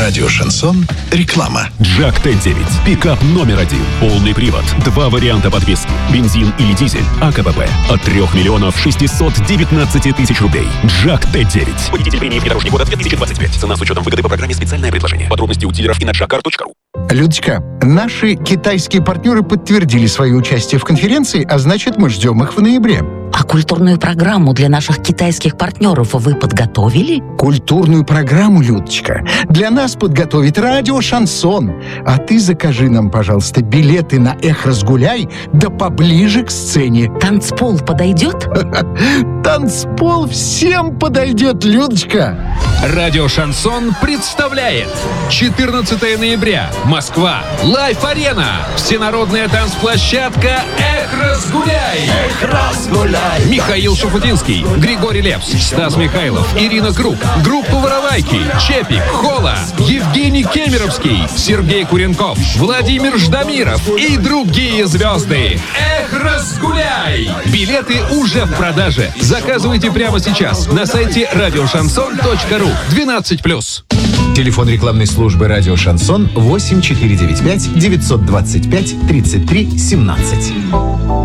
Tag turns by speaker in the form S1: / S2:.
S1: Радио «Шансон». Реклама.
S2: Джак Т9. Пикап номер один. Полный привод. 2 варианта подвески. Бензин или дизель. АКПП. От 3 миллионов 619 тысяч рублей. Джак Т9.
S3: Победитель премии «Внедорожник года» 2025. Цена с учетом выгоды по программе «Специальное предложение». Подробности у дилеров и на jackcar.ru.
S4: Людочка, наши китайские партнеры подтвердили свое участие в конференции, а значит, мы ждем их в ноябре.
S5: А культурную программу для наших китайских партнеров вы подготовили?
S4: Культурную программу, Людочка, для нас подготовит радио «Шансон». А ты закажи нам, пожалуйста, билеты на «Эх, разгуляй», да поближе к сцене.
S5: Танцпол подойдет?
S4: Танцпол всем подойдет, Людочка.
S6: Радио «Шансон» представляет 14 ноября. Москва. Лайф-арена. Всенародная танцплощадка «Эх, разгуляй».
S7: Эх, разгуляй.
S6: Михаил Шуфутинский, Григорий Лепс, Стас Михайлов, Ирина Круг, группа «Воровайки», Чепик, Хола, Евгений Кемеровский, Сергей Куренков, Владимир Ждамиров и другие звезды. Эх, разгуляй! Билеты уже в продаже. Заказывайте прямо сейчас на сайте radioshanson.ru. 12+.
S8: Телефон рекламной службы «Радио Шансон» 8495 925 33 17.